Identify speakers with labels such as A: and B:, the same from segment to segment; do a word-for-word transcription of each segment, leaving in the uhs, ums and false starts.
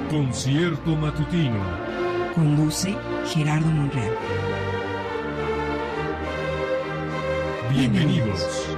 A: Concierto matutino.
B: Conduce Gerardo Monreal.
A: Bienvenidos.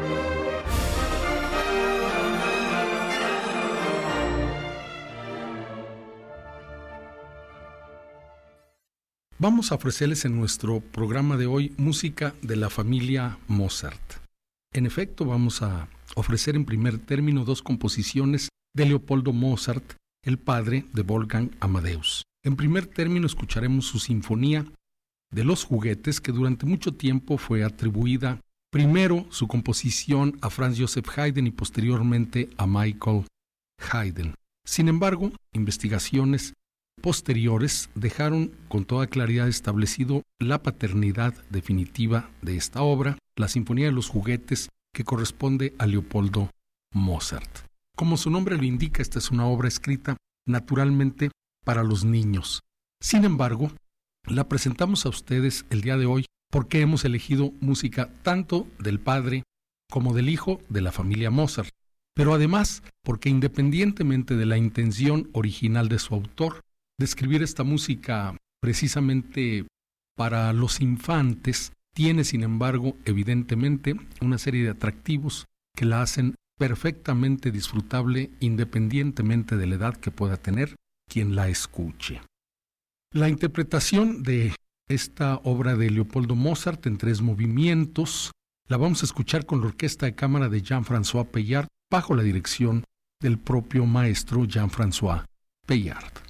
C: Vamos a ofrecerles en nuestro programa de hoy música de la familia Mozart. En efecto, vamos a ofrecer en primer término dos composiciones de Leopoldo Mozart, el padre de Wolfgang Amadeus. En primer término escucharemos su sinfonía de los juguetes, que durante mucho tiempo fue atribuida primero su composición a Franz Joseph Haydn y posteriormente a Michael Haydn. Sin embargo, investigaciones posteriores dejaron con toda claridad establecido la paternidad definitiva de esta obra, la Sinfonía de los Juguetes, que corresponde a Leopoldo Mozart. Como su nombre lo indica, esta es una obra escrita naturalmente para los niños. Sin embargo, la presentamos a ustedes el día de hoy porque hemos elegido música tanto del padre como del hijo de la familia Mozart, pero además porque independientemente de la intención original de su autor de escribir esta música precisamente para los infantes, tiene sin embargo evidentemente una serie de atractivos que la hacen perfectamente disfrutable independientemente de la edad que pueda tener quien la escuche. La interpretación de esta obra de Leopoldo Mozart en tres movimientos la vamos a escuchar con la Orquesta de Cámara de Jean-François Pellard bajo la dirección del propio maestro Jean-François Pellard.